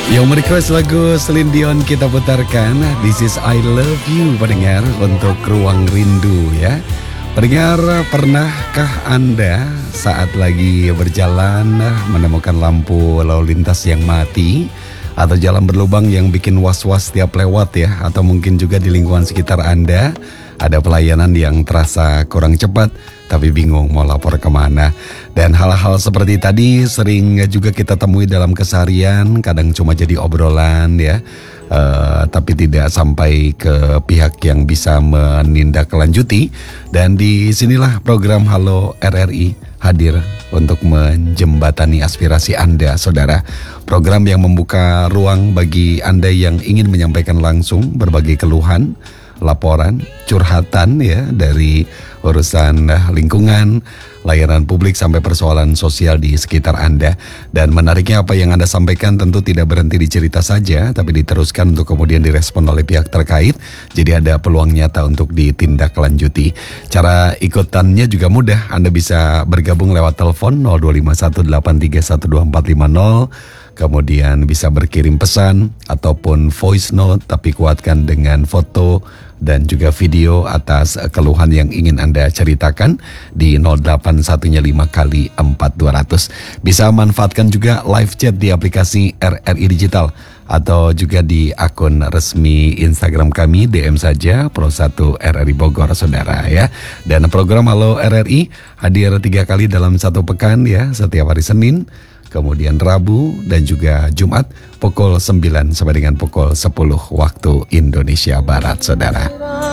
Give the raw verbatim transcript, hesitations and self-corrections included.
Yang merequest lagu Celine Dion kita putarkan. This is I Love You, pendengar, untuk Ruang Rindu ya. Pendengar, pernahkah Anda saat lagi berjalan menemukan lampu lalu lintas yang mati, atau jalan berlubang yang bikin was-was tiap lewat ya, atau mungkin juga di lingkungan sekitar Anda ada pelayanan yang terasa kurang cepat, tapi bingung mau lapor kemana. Dan hal-hal seperti tadi sering juga kita temui dalam keseharian, kadang cuma jadi obrolan ya, uh, tapi tidak sampai ke pihak yang bisa menindaklanjuti. Dan disinilah program Halo R R I hadir untuk menjembatani aspirasi Anda, saudara. Program yang membuka ruang bagi Anda yang ingin menyampaikan langsung berbagai keluhan, laporan, curhatan ya, dari urusan lingkungan, layanan publik sampai persoalan sosial di sekitar Anda. Dan menariknya, apa yang Anda sampaikan tentu tidak berhenti di cerita saja, tapi diteruskan untuk kemudian direspon oleh pihak terkait. Jadi ada peluang nyata untuk ditindaklanjuti. Cara ikutannya juga mudah. Anda bisa bergabung lewat telepon nol dua lima satu delapan tiga satu dua empat lima nol. Kemudian bisa berkirim pesan ataupun voice note, tapi kuatkan dengan foto dan juga video atas keluhan yang ingin Anda ceritakan di nol delapan satu lima kali empat dua ratus. Bisa manfaatkan juga live chat di aplikasi R R I Digital atau juga di akun resmi Instagram kami, D M saja Pro satu R R I Bogor, saudara ya. Dan program Halo R R I hadir tiga kali dalam satu pekan ya, setiap hari Senin, kemudian Rabu dan juga Jumat pukul sembilan sampai dengan pukul sepuluh waktu Indonesia Barat, saudara.